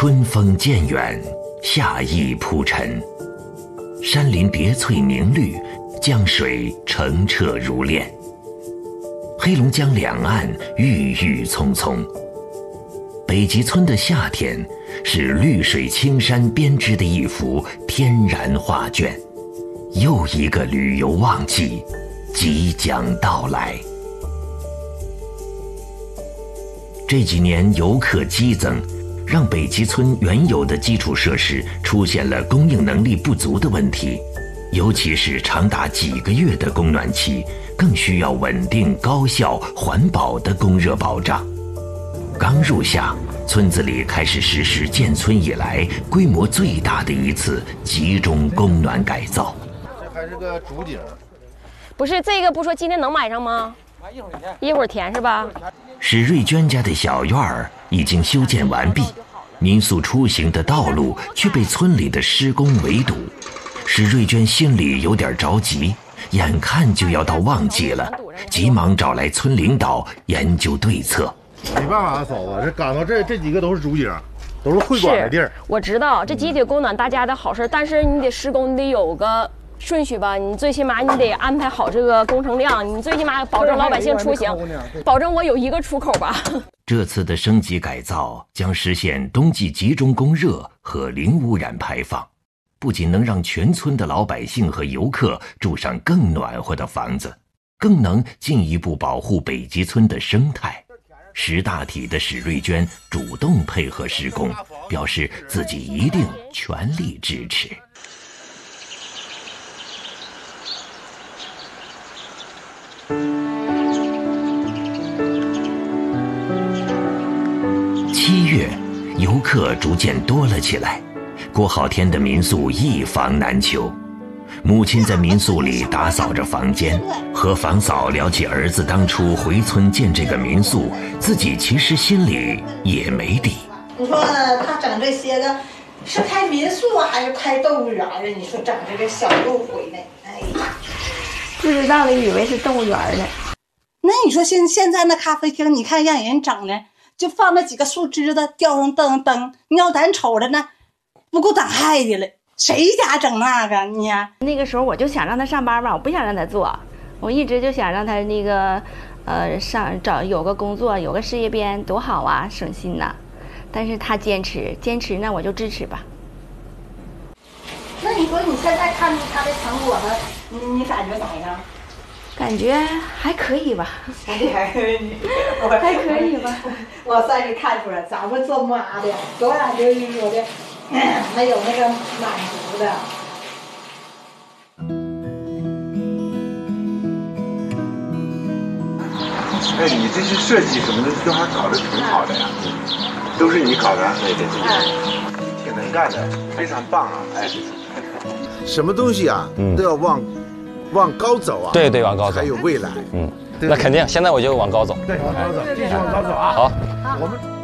春风渐远，夏意铺陈，山林叠翠明绿，江水澄澈如练。黑龙江两岸郁郁葱葱。北极村的夏天是绿水青山编织的一幅天然画卷，又一个旅游旺季即将到来。这几年游客激增，让北极村原有的基础设施出现了供应能力不足的问题，尤其是长达几个月的供暖期，更需要稳定、高效、环保的供热保障。刚入夏，村子里开始实施建村以来规模最大的一次集中供暖改造。 这还是个主景， 不是这个，不说今天能买上吗？一会儿填是吧？ 史瑞娟家的小院儿已经修建完毕，民宿出行的道路却被村里的施工围堵。史瑞娟心里有点着急，眼看就要到旺季了，急忙找来村领导研究对策。 没办法，嫂子，这赶到这几个都是主景，都是会馆的地儿。 我知道这集体供暖大家的好事，但是你得施工，你得有个顺序吧，你最起码你得安排好这个工程量，你最起码保证老百姓出行，保证我有一个出口吧。 这次的升级改造将实现冬季集中供热和零污染排放，不仅能让全村的老百姓和游客住上更暖和的房子，更能进一步保护北极村的生态。识大体的史瑞娟主动配合施工，表示自己一定全力支持。7月，游客逐渐多了起来，过好天的民宿一房难求。母亲在民宿里打扫着房间，和房嫂聊起儿子当初回村建这个民宿，自己其实心里也没底。 你说他整这些个是开民宿啊，还是开动物园啊？你说整这个小路回来，哎呀， 不知道的以为是动物园呢。 那你说现在那咖啡厅，你看让人整的，就放那几个树枝子，吊上灯，你要咱瞅着呢，不够胆害的了。谁家整那个你呀？ 那个时候我就想让他上班嘛，我不想让他做，我一直就想让他那个有个工作，有个事业编多好啊，省心呐。但是他坚持，那我就支持吧。 那你说你现在看着他的成果呢，你感觉咋样？ 感觉还可以吧。 还可以吧。我算是看出来，咱们做妈的多少就是有的。没有那个满足的。 哎，你这些设计什么的都还搞得挺好的呀，都是你搞的？对，挺能干的，非常棒啊！哎，什么东西啊，都要往高走啊。 对，往高走， 还有未来。 那肯定，现在我就往高走。 对，往高走，继续往高走啊！ 好， 我们。